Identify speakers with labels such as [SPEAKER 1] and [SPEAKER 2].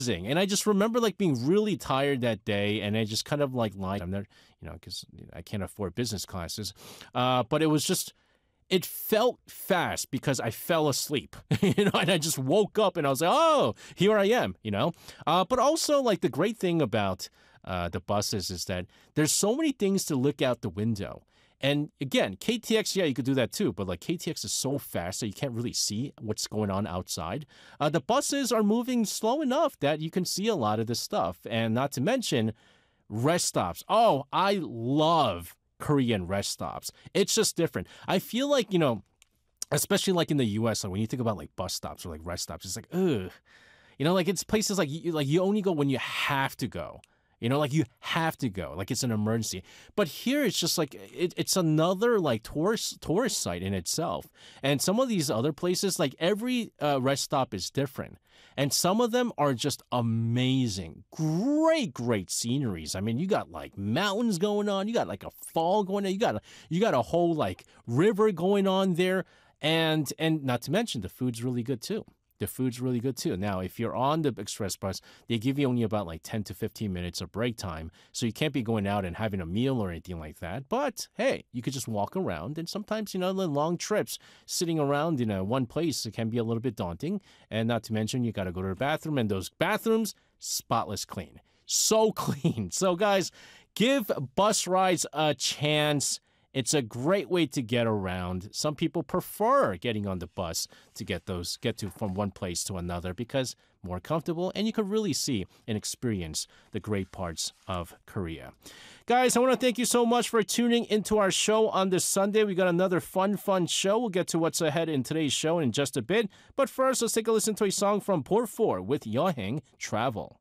[SPEAKER 1] And I just remember like being really tired that day, and I just kind of like lied. I'm not, because I can't afford business classes. But it was just it felt fast because I fell asleep, and I just woke up and I was like, oh, here I am. But also, like, the great thing about the buses is that there's so many things to look out the window. And again, KTX, yeah, you could do that too, but like KTX is so fast that you can't really see what's going on outside. The buses are moving slow enough that you can see a lot of this stuff. And not to mention, rest stops. Oh, I love Korean rest stops. It's just different. I feel like, especially like in the US, like when you think about like bus stops or like rest stops, it's like, ugh. Like it's places like you only go when you have to go. Like you have to go, like it's an emergency. But here it's just like it's another like tourist site in itself. And some of these other places, like every rest stop is different, and some of them are just amazing, great sceneries. I mean, you got like mountains going on, you got like a fall going on, you got a whole like river going on there, and not to mention the food's really good too. The food's really good too. Now, if you're on the express bus, they give you only about like 10 to 15 minutes of break time. So you can't be going out and having a meal or anything like that. But hey, you could just walk around. And sometimes, the long trips sitting around in one place, it can be a little bit daunting. And not to mention, you got to go to the bathroom. And those bathrooms, spotless clean. So clean. So guys, give bus rides a chance. It's a great way to get around. Some people prefer getting on the bus to get to from one place to another because more comfortable, and you can really see and experience the great parts of Korea. Guys, I want to thank you so much for tuning into our show on this Sunday. We got another fun show. We'll get to what's ahead in today's show in just a bit. But first, let's take a listen to a song from Por4 with 여행 Travel.